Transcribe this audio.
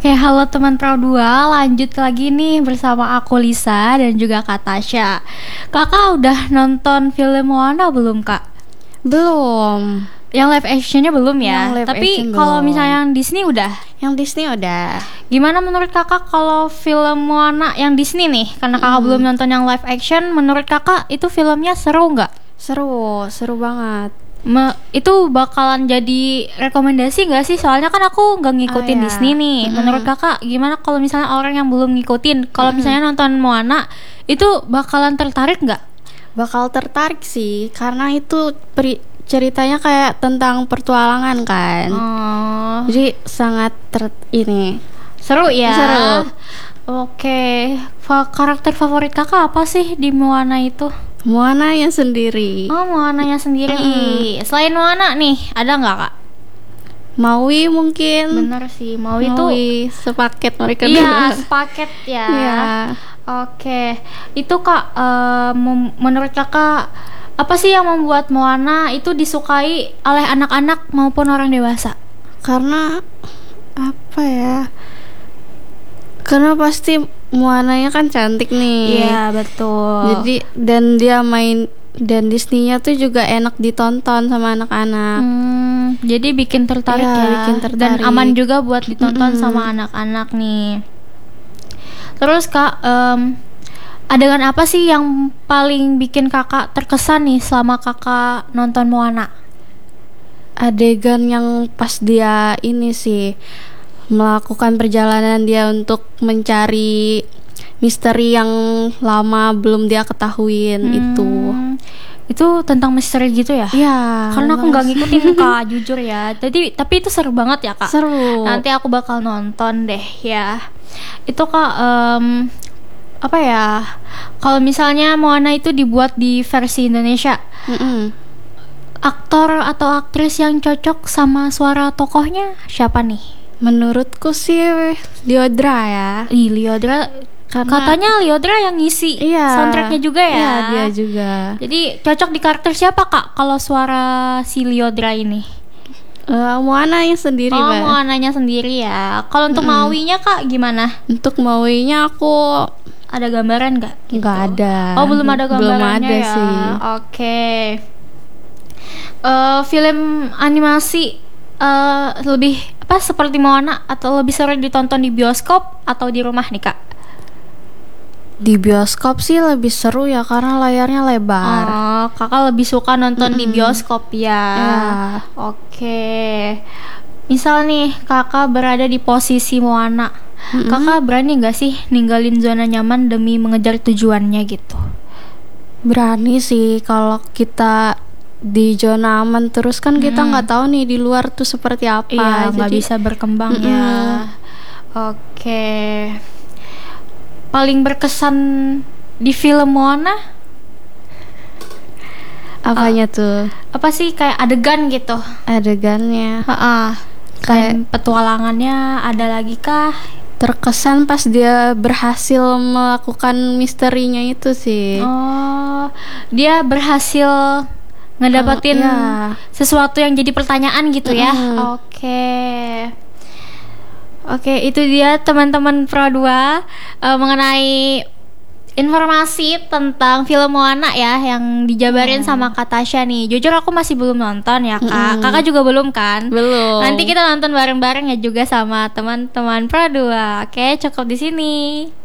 Oke, halo teman Pro 2, lanjut lagi nih bersama aku Lisa dan juga Kak Tasya. Kakak udah nonton film Moana belum, Kak? Belum. Yang live actionnya belum ya? Yang live Tapi action kalau belum. misalnya yang Disney udah. Yang Disney udah. Gimana menurut kakak kalau film Moana yang Disney nih? Karena kakak belum nonton yang live action, menurut kakak itu filmnya seru nggak? Seru banget. Itu bakalan jadi rekomendasi gak sih? Soalnya kan aku gak ngikutin Oh, ya. Disney nih. Menurut kakak gimana kalau misalnya orang yang belum ngikutin, kalau misalnya nonton Moana itu bakalan tertarik gak? Bakal tertarik sih, karena itu ceritanya kayak tentang pertualangan kan. Oh, Jadi sangat ini. seru ya. Seru. Oke, karakter favorit kakak apa sih di Moana itu? Moana yang sendiri. Oh, Moananya sendiri. Selain Moana nih, ada nggak kak? Maui mungkin. Bener sih, Maui itu. Maui sepaket mereka Iya, dua. sepaket ya. Iya. Oke, itu kak, menurut kakak apa sih yang membuat Moana itu disukai oleh anak-anak maupun orang dewasa? Karena apa ya? Karena pasti Moananya kan cantik nih. Iya betul. Jadi dan Disney-nya tuh juga enak ditonton sama anak-anak. Jadi bikin tertarik Iya, ya, bikin dan tertarik. aman juga buat ditonton sama anak-anak nih. Terus kak, adegan apa sih yang paling bikin kakak terkesan nih selama kakak nonton Moana? Adegan yang pas dia ini sih melakukan perjalanan dia untuk mencari misteri yang lama belum dia ketahuin itu. Itu tentang misteri gitu ya? Iya. Karena aku nggak ngikutin kak, jujur ya. Tapi itu seru banget ya kak. Seru. Nanti aku bakal nonton deh ya. Itu kak, apa ya? Kalau misalnya Moana itu dibuat di versi Indonesia, aktor atau aktris yang cocok sama suara tokohnya siapa nih? Menurutku sih Liodra ya. Liodra. Katanya Liodra yang ngisi soundtracknya juga ya. Iya, dia juga. Jadi cocok di karakter siapa kak kalau suara si Liodra ini? Moana yang sendiri, Oh, Mbak. Moananya sendiri ya. Kalau untuk Maui-nya kak gimana? Untuk Maui-nya aku Ada gambaran nggak? nggak ada. Oh, belum ada gambarannya Belum ada ya. sih. Oke. Film animasi lebih apa seperti Moana atau lebih sering ditonton di bioskop atau di rumah nih kak? Di bioskop sih lebih seru ya karena layarnya lebar. Oh, kakak lebih suka nonton di bioskop ya. Ya. Oke. Misal nih kakak berada di posisi Moana, kakak berani nggak sih ninggalin zona nyaman demi mengejar tujuannya gitu? Berani sih kalau kita di zona aman terus kan kita nggak tahu nih di luar tuh seperti apa. Iya, nggak Jadi bisa berkembang ya. Oke. Paling berkesan di film Moana apanya tuh apa sih, kayak adegan gitu? adegannya Kayak petualangannya ada lagi kah? terkesan pas dia berhasil melakukan misterinya itu sih. Oh, dia berhasil ngedapatin iya. sesuatu yang jadi pertanyaan gitu ya. Oke, itu dia teman-teman Pro 2 mengenai informasi tentang film Moana ya yang dijabarin sama Kak Tasya nih. Jujur aku masih belum nonton ya kak. Kakak juga belum kan? Belum. Nanti kita nonton bareng-bareng ya juga sama teman-teman Pro 2. Oke, cukup di sini.